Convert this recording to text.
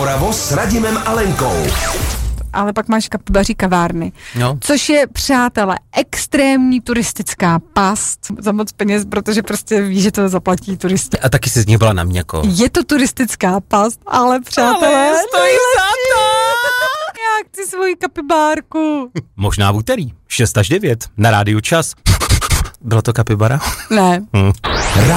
Moravu s Radimem a Lenkou. Ale pak máš kapibaří kavárny, což je, přátelé, extrémní turistická past za moc peněz, protože prostě víš, že to zaplatí turisti. A taky jsi z ní byla na měko. Je to turistická past, ale přátelé, stojí za to! Já chci svoji kapibárku. Možná v úterý, 6 až 9, na rádiu Čas. Bylo to kapibara? Ne.